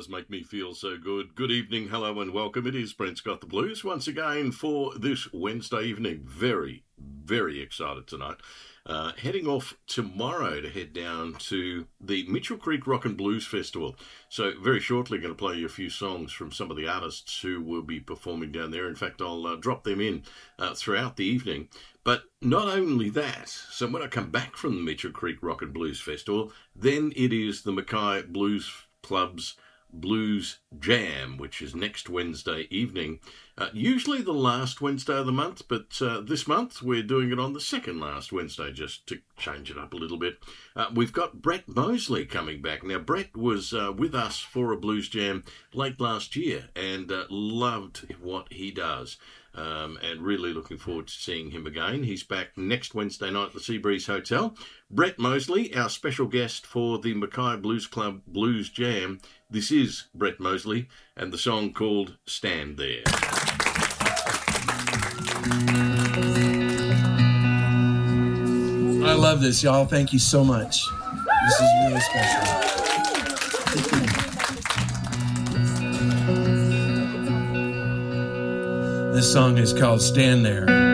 does make me feel so good. Good evening, hello and welcome. It is Brent's Got the Blues once again for this Wednesday evening. Very, very excited tonight. Heading off tomorrow to head down to the Mitchell Creek Rock and Blues Festival. So very shortly going to play you a few songs from some of the artists who will be performing down there. In fact, I'll drop them in throughout the evening. But not only that, so when I come back from the Mitchell Creek Rock and Blues Festival, then it is the Mackay Blues Club's Blues Jam, which is next Wednesday evening. Usually the last Wednesday of the month, but this month we're doing it on the second last Wednesday, just to change it up a little bit. We've got Brett Mosley coming back. Now, Brett was with us for a Blues Jam late last year and loved what he does. And really looking forward to seeing him again. He's back next Wednesday night at the Seabreeze Hotel. Brett Mosley, our special guest for the Mackay Blues Club Blues Jam. This is Brett Mosley and the song called Stand There. I love this, y'all. Thank you so much. This is really special. This song is called Stand There.